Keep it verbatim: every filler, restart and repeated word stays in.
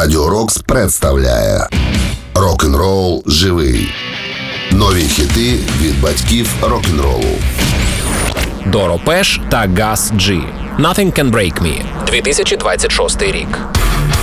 Радіо Рокс представляє Рок-н-рол живий. Нові хіти від батьків рок-н-ролу. Доро Пеш та Гас Джі. Nothing Can Break Me. дві тисячі двадцять шостий рік.